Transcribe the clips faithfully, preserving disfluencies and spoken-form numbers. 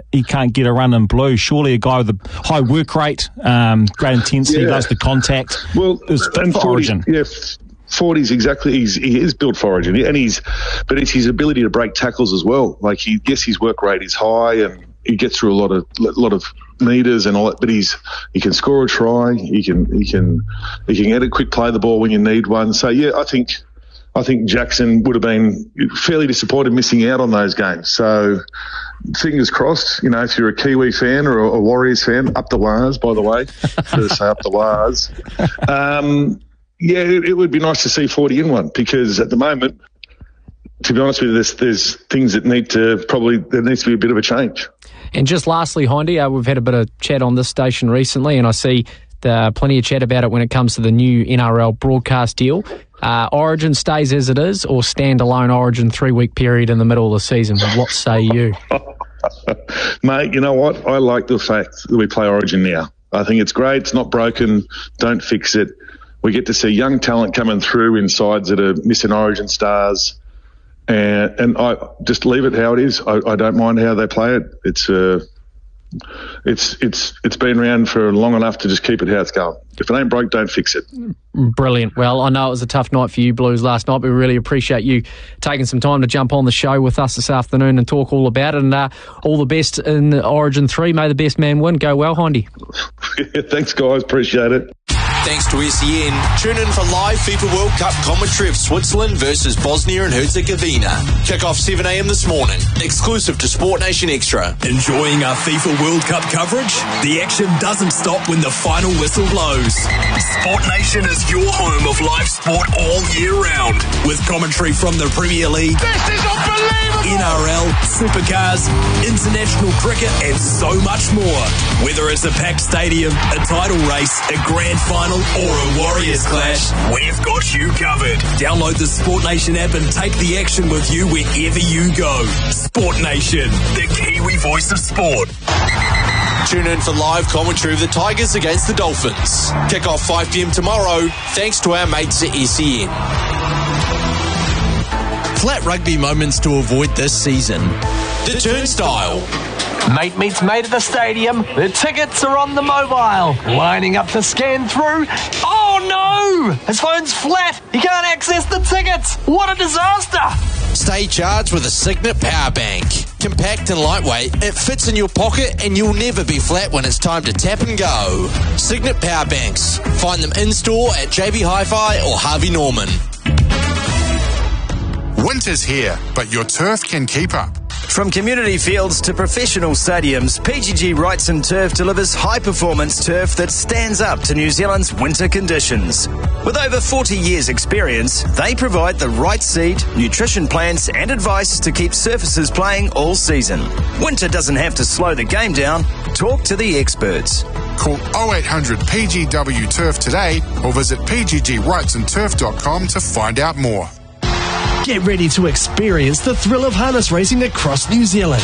he can't get a run in blue. Surely a guy with a high work rate, um, great intensity, Yeah. loves the contact, Well, is fit and for forty, Origin. Yeah, forty's exactly. He's he is built for Origin, and he's but it's his ability to break tackles as well. Like he, yes, his work rate is high, and he gets through a lot of lot of meters and all that. But he's he can score a try. He can he can he can get a quick play the ball when you need one. So yeah, I think. I think Jackson would have been fairly disappointed missing out on those games. So, fingers crossed, you know, if you're a Kiwi fan or a Warriors fan, up the Wars, by the way, to say up the Wars. Um, yeah, it, it would be nice to see forty in one, because at the moment, to be honest with you, there's, there's things that need to probably, there needs to be a bit of a change. And just lastly, Hindy, uh, we've had a bit of chat on this station recently, and I see uh, plenty of chat about it when it comes to the new N R L broadcast deal. Uh, Origin stays as it is, or standalone Origin three-week period in the middle of the season? What say you? Mate, you know what? I like the fact that we play Origin now. I think it's great. It's not broken. Don't fix it. We get to see young talent coming through in sides that are missing Origin stars. And, and I just leave it how it is. I, I don't mind how they play it. It's uh, it's it's it's been around for long enough to just keep it how it's going. If it ain't broke, don't fix it. Brilliant. Well, I know it was a tough night for you Blues last night, but we really appreciate you taking some time to jump on the show with us this afternoon and talk all about it. And uh, all the best in Origin three. May the best man win. Go well, Hindy. Thanks, guys. Appreciate it. Thanks to S E N. Tune in for live FIFA World Cup commentary of Switzerland versus Bosnia and Herzegovina. Kick off seven a.m. this morning. Exclusive to Sport Nation Extra. Enjoying our FIFA World Cup coverage? The action doesn't stop when the final whistle blows. Sport Nation is your home of live sport all year round, with commentary from the Premier League, This is unbelievable! N R L, Supercars, international cricket, and so much more. Whether it's a packed stadium, a title race, a grand final, or a Warriors clash, we've got you covered. Download the Sport Nation app and take the action with you wherever you go. Sport Nation, the Kiwi voice of sport. Tune in for live commentary of the Tigers against the Dolphins. Kick off five p.m. tomorrow, thanks to our mates at S E N. Flat rugby moments to avoid this season. The Turnstile. Mate meets mate at the stadium. The tickets are on the mobile. Lining up to scan through. Oh no! His phone's flat. He can't access the tickets. What a disaster! Stay charged with a Signet Power Bank. Compact and lightweight, it fits in your pocket and you'll never be flat when it's time to tap and go. Signet Power Banks. Find them in-store at J B Hi-Fi or Harvey Norman. Winter's here, but your turf can keep up. From community fields to professional stadiums, P G G Wrights and Turf delivers high-performance turf that stands up to New Zealand's winter conditions. With over forty years' experience, they provide the right seed, nutrition plans and advice to keep surfaces playing all season. Winter doesn't have to slow the game down. Talk to the experts. Call oh eight hundred P G W Turf today or visit p g g wrights and turf dot com to find out more. Get ready to experience the thrill of harness racing across New Zealand.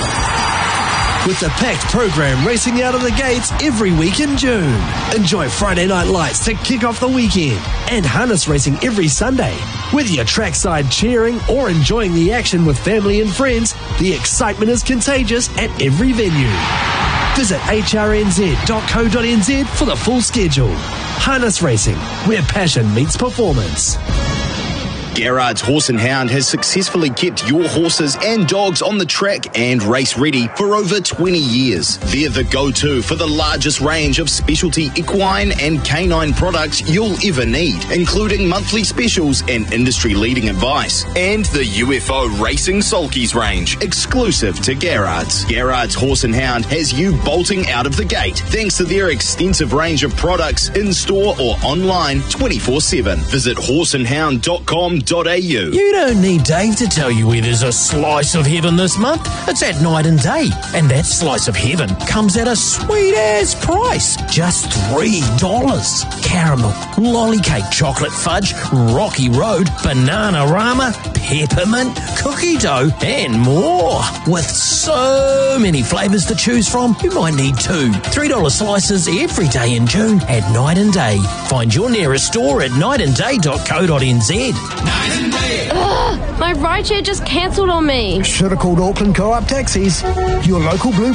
With the packed program racing out of the gates every week in June. Enjoy Friday night lights to kick off the weekend and harness racing every Sunday. Whether you're trackside cheering or enjoying the action with family and friends, the excitement is contagious at every venue. Visit h r n z dot co dot n z for the full schedule. Harness racing, where passion meets performance. Garrard's Horse and Hound has successfully kept your horses and dogs on the track and race ready for over twenty years. They're the go-to for the largest range of specialty equine and canine products you'll ever need, including monthly specials and industry-leading advice. And the U F O Racing Sulkies range, exclusive to Garrard's. Garrard's Horse and Hound has you bolting out of the gate thanks to their extensive range of products in-store or online twenty-four seven. Visit horse and hound dot com. You don't need Dave to tell you where there's a slice of heaven this month. It's at Night and Day. And that slice of heaven comes at a sweet-ass price. Just three dollars. Caramel, lolly cake, chocolate fudge, Rocky Road, Banana-Rama, peppermint, cookie dough, and more. With so many flavours to choose from, you might need two. three dollar slices every day in June at Night and Day. Find your nearest store at night and day dot co dot n z. Ugh, my rideshare just cancelled on me. Should have called Auckland Co-op Taxis. Your local Blue